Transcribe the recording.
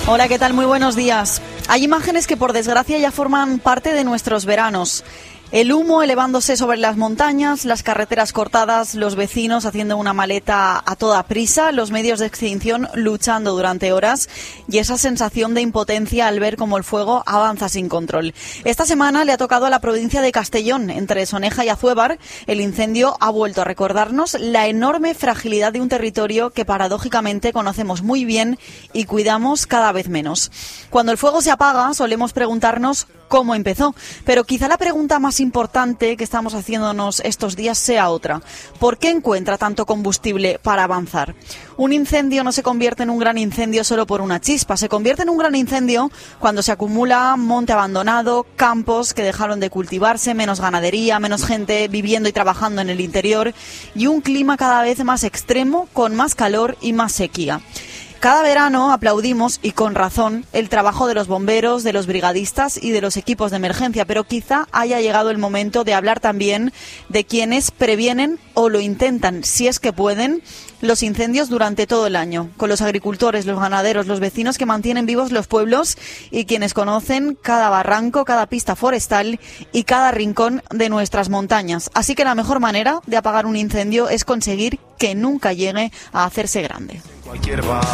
Hola, ¿qué tal? Muy buenos días. Hay imágenes que por desgracia ya forman parte de nuestros veranos. El humo elevándose sobre las montañas, las carreteras cortadas, los vecinos haciendo una maleta a toda prisa, los medios de extinción luchando durante horas y esa sensación de impotencia al ver cómo el fuego avanza sin control. Esta semana le ha tocado a la provincia de Castellón, entre Soneja y Azuévar. El incendio ha vuelto a recordarnos la enorme fragilidad de un territorio que paradójicamente conocemos muy bien y cuidamos cada vez menos. Cuando el fuego se apaga, solemos preguntarnos cómo empezó, pero quizá la pregunta más importante que estamos haciéndonos estos días sea otra. ¿Por qué encuentra tanto combustible para avanzar? Un incendio no se convierte en un gran incendio solo por una chispa, se convierte en un gran incendio cuando se acumula monte abandonado, campos que dejaron de cultivarse, menos ganadería, menos gente viviendo y trabajando en el interior y un clima cada vez más extremo, con más calor y más sequía. Cada verano aplaudimos, y con razón, el trabajo de los bomberos, de los brigadistas y de los equipos de emergencia, pero quizá haya llegado el momento de hablar también de quienes previenen o lo intentan, si es que pueden, los incendios durante todo el año, con los agricultores, los ganaderos, los vecinos que mantienen vivos los pueblos y quienes conocen cada barranco, cada pista forestal y cada rincón de nuestras montañas. Así que la mejor manera de apagar un incendio es conseguir que nunca llegue a hacerse grande.